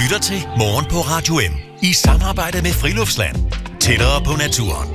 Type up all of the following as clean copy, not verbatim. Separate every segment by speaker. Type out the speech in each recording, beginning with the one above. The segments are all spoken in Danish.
Speaker 1: lytter til Morgen på Radio M i samarbejde med Friluftsland. Tættere på naturen.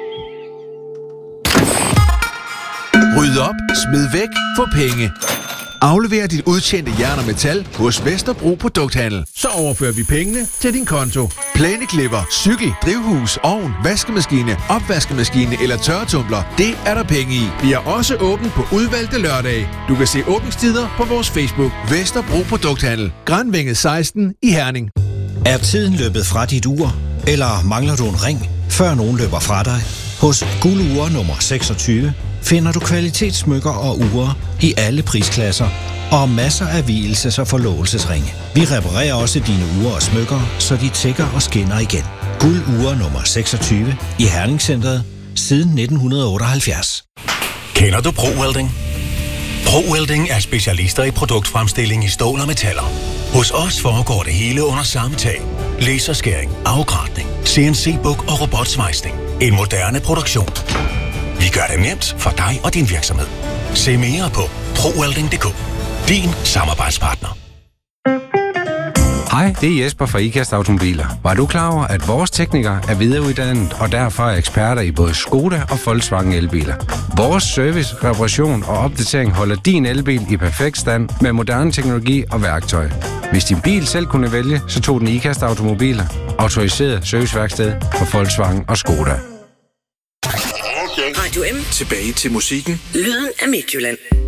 Speaker 2: Ryd op, smid væk, få penge. Aflever dit udtjente jern og metal hos Vesterbro Produkthandel. Så overfører vi pengene til din konto. Plæneklipper, cykel, drivhus, ovn, vaskemaskine, opvaskemaskine eller tørretumbler. Det er der penge i. Vi er også åbent på udvalgte lørdage. Du kan se åbningstider på vores Facebook. Vesterbro Produkthandel. Granvænget 16 i Herning.
Speaker 3: Er tiden løbet fra dit ur? Eller mangler du en ring, før nogen løber fra dig? Hos Guld-Ure nummer 26 finder du kvalitetssmykker og ure i alle prisklasser og masser af vielses- og forlovelsesringe. Vi reparerer også dine ure og smykker, så de tækker og skinner igen. Guld-Ure nummer 26 i Herningscentret siden 1978.
Speaker 1: Kender du ProWelding? ProWelding er specialister i produktfremstilling i stål og metaller. Hos os foregår det hele under samme tag. Laserskæring, afgratning, CNC-buk og robotsvejsning. En moderne produktion. Vi gør det nemt for dig og din virksomhed. Se mere på ProWelding.dk. Din samarbejdspartner.
Speaker 4: Hej, det er Jesper fra IKAST Automobiler. Var du klar over, at vores teknikere er videreuddannet og derfor er eksperter i både Skoda og Volkswagen elbiler? Vores service, reparation og opdatering holder din elbil i perfekt stand med moderne teknologi og værktøj. Hvis din bil selv kunne vælge, så tog den IKAST Automobiler. Autoriseret serviceværksted for Volkswagen og Skoda.
Speaker 5: Radio M.
Speaker 2: Tilbage til musikken.
Speaker 5: Lyden af Midtjylland.